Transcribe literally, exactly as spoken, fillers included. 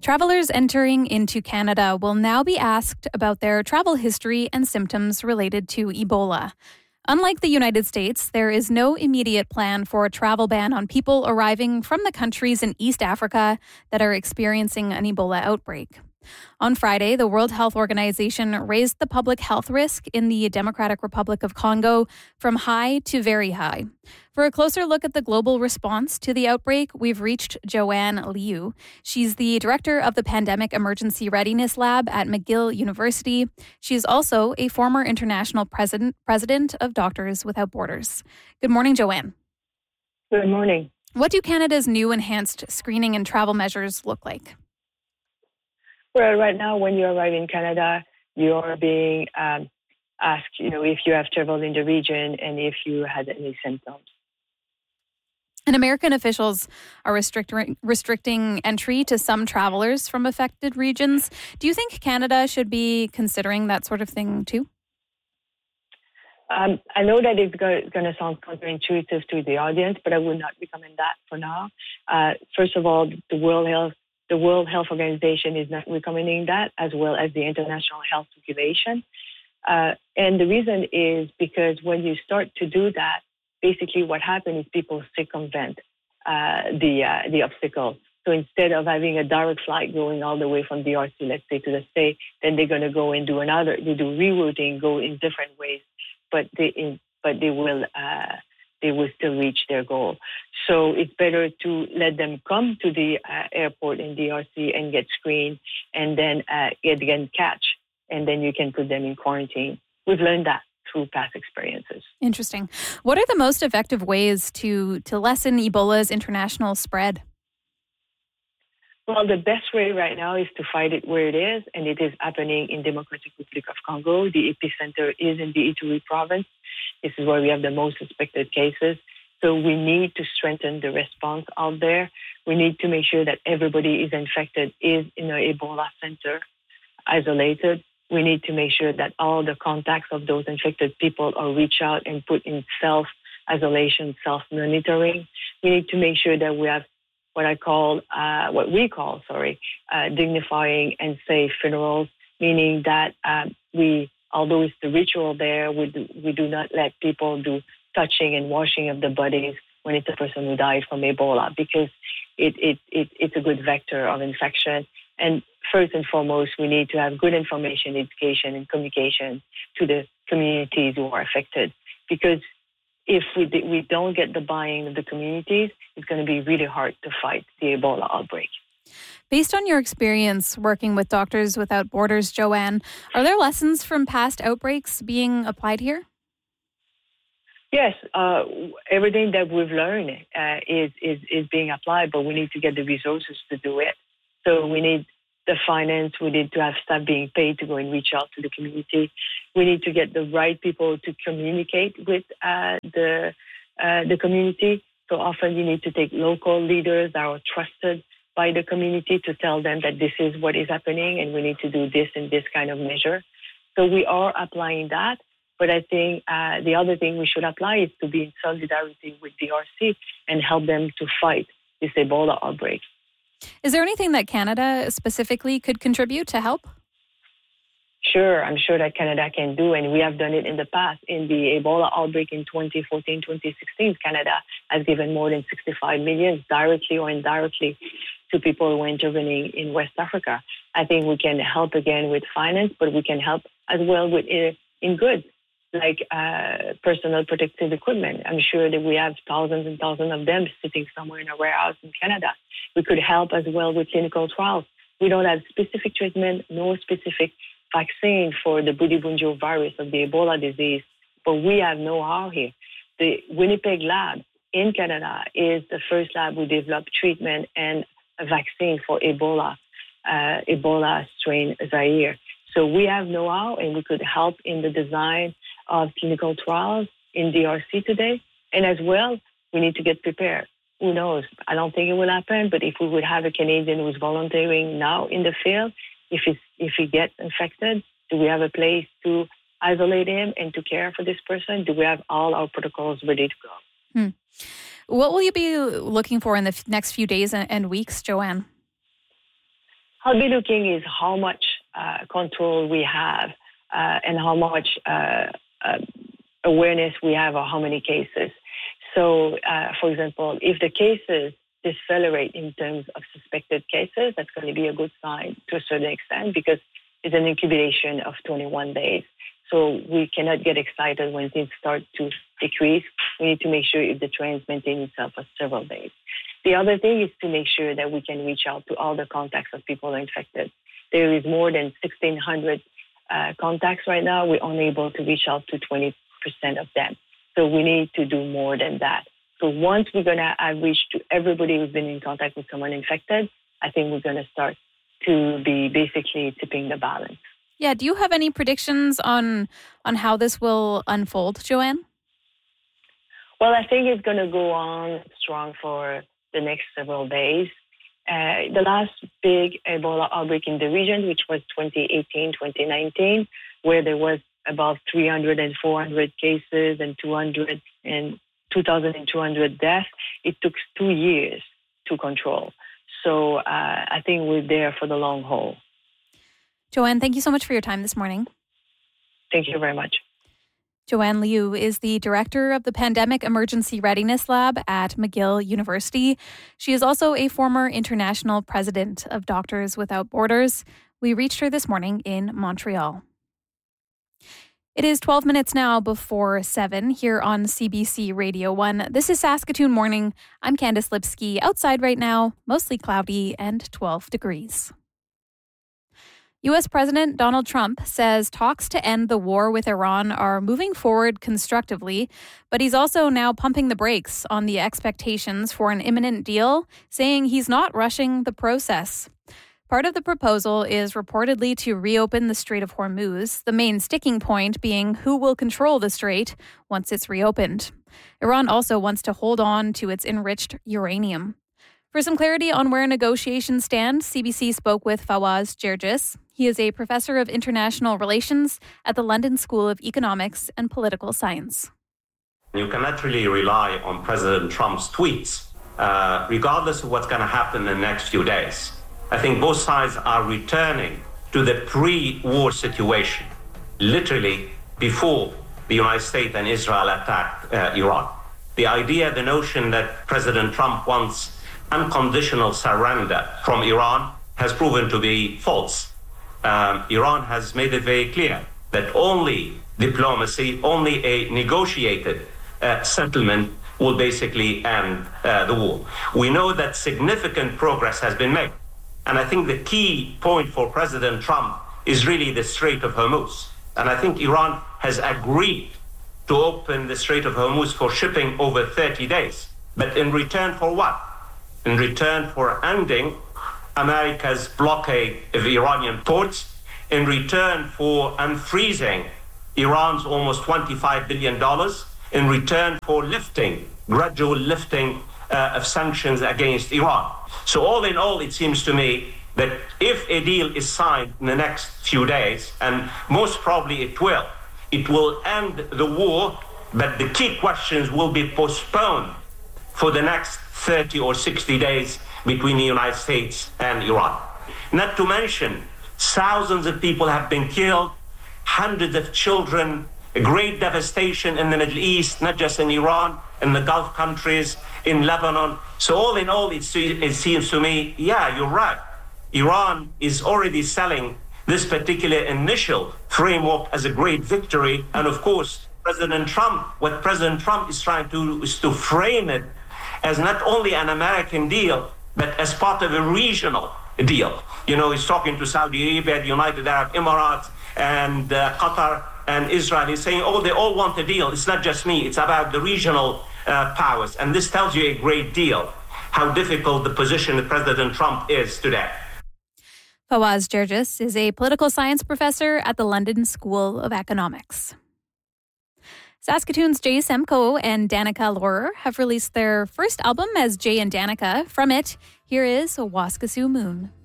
Travelers entering into Canada will now be asked about their travel history and symptoms related to Ebola. Unlike the United States, there is no immediate plan for a travel ban on people arriving from the countries in East Africa that are experiencing an Ebola outbreak. On Friday, the World Health Organization raised the public health risk in the Democratic Republic of Congo from high to very high. For a closer look at the global response to the outbreak, we've reached Joanne Liu. She's the director of the Pandemic Emergency Readiness Lab at McGill University. She is also a former international president, president of Doctors Without Borders. Good morning, Joanne. Good morning. What do Canada's new enhanced screening and travel measures look like? Well, right now, when you arrive in Canada, you are being um, asked, you know, if you have traveled in the region and if you had any symptoms. And American officials are restricting restricting entry to some travelers from affected regions. Do you think Canada should be considering that sort of thing too? Um, I know that it's going to sound counterintuitive to the audience, but I would not recommend that for now. Uh, first of all, the World Health The World Health Organization is not recommending that, as well as the International Health Regulation. Uh, and the reason is because when you start to do that, basically what happens is people circumvent uh, the uh, the obstacle. So instead of having a direct flight going all the way from D R C, let's say, to the state, then they're going to go and do another. They do rerouting, go in different ways, but they in, but they will. Uh, they will still reach their goal. So it's better to let them come to the uh, airport in D R C and get screened and then uh, get again catch, and then you can put them in quarantine. We've learned that through past experiences. Interesting. What are the most effective ways to, to lessen Ebola's international spread? Well, the best way right now is to fight it where it is, and it is happening in Democratic Republic of Congo. The epicenter is in the Ituri province. This is where we have the most suspected cases. So we need to strengthen the response out there. We need to make sure that everybody is infected is in an Ebola center, isolated. We need to make sure that all the contacts of those infected people are reached out and put in self-isolation, self-monitoring. We need to make sure that we have what I call, uh, what we call, sorry, uh, dignifying and safe funerals, meaning that um, we, although it's the ritual there, we do, we do not let people do touching and washing of the bodies when it's a person who died from Ebola, because it, it, it it's a good vector of infection. And first and foremost, we need to have good information, education, and communication to the communities who are affected, because if we we don't get the buy-in of the communities, it's going to be really hard to fight the Ebola outbreak. Based on your experience working with Doctors Without Borders, Joanne, are there lessons from past outbreaks being applied here? Yes, uh, everything that we've learned uh, is, is is being applied, but we need to get the resources to do it. So we need the finance, we need to have staff being paid to go and reach out to the community. We need to get the right people to communicate with uh, the uh, the community. So often you need to take local leaders that are trusted by the community to tell them that this is what is happening and we need to do this and this kind of measure. So we are applying that. But I think uh, the other thing we should apply is to be in solidarity with D R C and help them to fight this Ebola outbreak. Is there anything that Canada specifically could contribute to help? Sure, I'm sure that Canada can do, and we have done it in the past. In the Ebola outbreak in twenty fourteen, twenty sixteen, Canada has given more than sixty-five million directly or indirectly to people who are intervening in West Africa. I think we can help again with finance, but we can help as well with uh, in goods, like uh, personal protective equipment. I'm sure that we have thousands and thousands of them sitting somewhere in a warehouse in Canada. We could help as well with clinical trials. We don't have specific treatment, no specific vaccine for the Bundibugyo virus of the Ebola disease, but we have know-how here. The Winnipeg lab in Canada is the first lab who developed treatment and a vaccine for Ebola, uh, Ebola strain Zaire. So we have know-how, and we could help in the design of clinical trials in D R C today. And as well, we need to get prepared. Who knows? I don't think it will happen, but if we would have a Canadian who's volunteering now in the field, if it's, if he gets infected, do we have a place to isolate him and to care for this person? Do we have all our protocols ready to go? Hmm. What will you be looking for in the f- next few days and, and weeks, Joanne? I'll be looking is how much uh, control we have uh, and how much uh, uh, awareness we have of how many cases. So, uh, for example, if the cases decelerate in terms of suspected cases, that's going to be a good sign to a certain extent because it's an incubation of twenty-one days. So we cannot get excited when things start to decrease. We need to make sure if the trend maintains itself for several days. The other thing is to make sure that we can reach out to all the contacts of people who are infected. There is more than sixteen hundred uh, contacts right now. We're only able to reach out to twenty percent of them. So we need to do more than that. So once we're going to outreach to everybody who's been in contact with someone infected, I think we're going to start to be basically tipping the balance. Yeah, do you have any predictions on on how this will unfold, Joanne? Well, I think it's going to go on strong for the next several days. Uh, the last big Ebola outbreak in the region, which was twenty eighteen, twenty nineteen, where there was about three hundred and four hundred cases and two hundred and two thousand two hundred deaths, it took two years to control. So uh, I think we're there for the long haul. Joanne, thank you so much for your time this morning. Thank you very much. Joanne Liu is the director of the Pandemic Emergency Readiness Lab at McGill University. She is also a former international president of Doctors Without Borders. We reached her this morning in Montreal. It is twelve minutes now before seven here on C B C Radio one. This is Saskatoon Morning. I'm Candice Lipsky. Outside right now, mostly cloudy and twelve degrees. U S President Donald Trump says talks to end the war with Iran are moving forward constructively, but he's also now pumping the brakes on the expectations for an imminent deal, saying he's not rushing the process. Part of the proposal is reportedly to reopen the Strait of Hormuz, the main sticking point being who will control the strait once it's reopened. Iran also wants to hold on to its enriched uranium. For some clarity on where negotiations stand, C B C spoke with Fawaz Gergis. He is a professor of international relations at the London School of Economics and Political Science. You cannot really rely on President Trump's tweets, uh, regardless of what's going to happen in the next few days. I think both sides are returning to the pre-war situation, literally before the United States and Israel attacked uh, Iran. The idea, the notion that President Trump wants unconditional surrender from Iran has proven to be false. Um, Iran has made it very clear that only diplomacy, only a negotiated uh, settlement will basically end uh, the war. We know that significant progress has been made. And I think the key point for President Trump is really the Strait of Hormuz. And I think Iran has agreed to open the Strait of Hormuz for shipping over thirty days. But in return for what? In return for ending America's blockade of Iranian ports, in return for unfreezing Iran's almost twenty-five billion dollars, in return for lifting, gradual lifting uh, of sanctions against Iran. So all in all, it seems to me that if a deal is signed in the next few days, and most probably it will, it will end the war, but the key questions will be postponed for the next thirty or sixty days between the United States and Iran. Not to mention, thousands of people have been killed, hundreds of children, a great devastation in the Middle East, not just in Iran, in the Gulf countries, in Lebanon. So all in all, it, it seems to me, yeah, you're right. Iran is already selling this particular initial framework as a great victory. And of course, President Trump, what President Trump is trying to do is to frame it as not only an American deal, but as part of a regional deal. You know, he's talking to Saudi Arabia, the United Arab Emirates, and uh, Qatar and Israel. He's saying, oh, they all want a deal. It's not just me. It's about the regional uh, powers. And this tells you a great deal how difficult the position of President Trump is today. Fawaz Gergis is a political science professor at the London School of Economics. Saskatoon's Jay Semko and Danica Laurer have released their first album as Jay and Danica. From it, here is Waskesiu Moon.